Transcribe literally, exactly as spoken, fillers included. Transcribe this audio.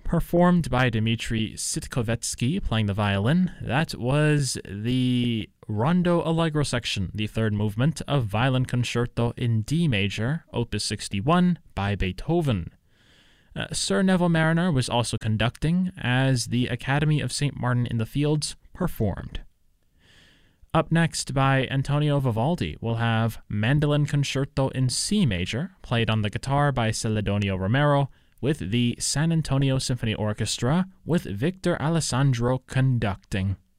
performed by Dmitri Sitkovetsky playing the violin. That was the Rondo Allegro section, the third movement of Violin Concerto in D major, Opus sixty-one, by Beethoven. Uh, Sir Neville Marriner was also conducting as the Academy of Saint Martin in the Fields performed. Up next, by Antonio Vivaldi, we'll have Mandolin Concerto in C major, played on the guitar by Celedonio Romero, with the San Antonio Symphony Orchestra, with Victor Alessandro conducting.